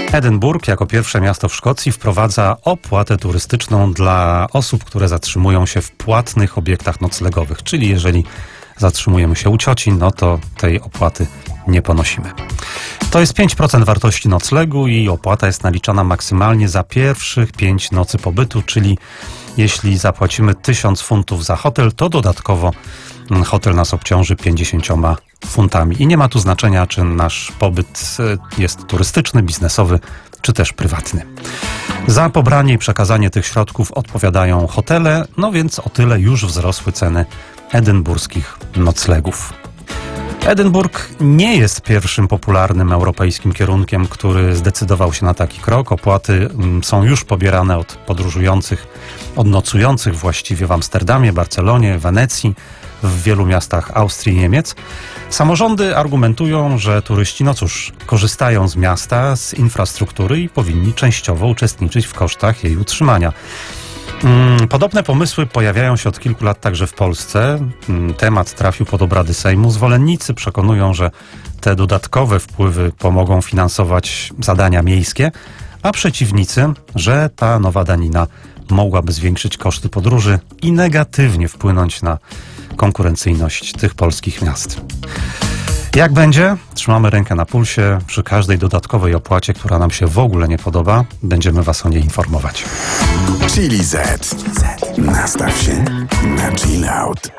Edynburg jako pierwsze miasto w Szkocji wprowadza opłatę turystyczną dla osób, które zatrzymują się w płatnych obiektach noclegowych. Czyli jeżeli zatrzymujemy się u cioci, no to tej opłaty nie ponosimy. To jest 5% wartości noclegu i opłata jest naliczana maksymalnie za pierwszych 5 nocy pobytu, czyli jeśli zapłacimy 1000 funtów za hotel, to dodatkowo hotel nas obciąży 50 funtami. I nie ma tu znaczenia, czy nasz pobyt jest turystyczny, biznesowy, czy też prywatny. Za pobranie i przekazanie tych środków odpowiadają hotele, no więc o tyle już wzrosły ceny edynburskich noclegów. Edynburg nie jest pierwszym popularnym europejskim kierunkiem, który zdecydował się na taki krok. Opłaty są już pobierane od podróżujących, od nocujących właściwie w Amsterdamie, Barcelonie, Wenecji, w wielu miastach Austrii i Niemiec. Samorządy argumentują, że turyści, no cóż, korzystają z miasta, z infrastruktury i powinni częściowo uczestniczyć w kosztach jej utrzymania. Podobne pomysły pojawiają się od kilku lat także w Polsce. Temat trafił pod obrady Sejmu. Zwolennicy przekonują, że te dodatkowe wpływy pomogą finansować zadania miejskie, a przeciwnicy, że ta nowa danina mogłaby zwiększyć koszty podróży i negatywnie wpłynąć na konkurencyjność tych polskich miast. Jak będzie? Trzymamy rękę na pulsie. Przy każdej dodatkowej opłacie, która nam się w ogóle nie podoba, będziemy Was o niej informować. Chili Z. Nastaw się na chill out.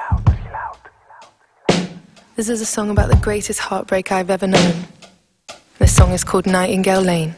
This is a song about the greatest heartbreak I've ever known. This song is called Nightingale Lane.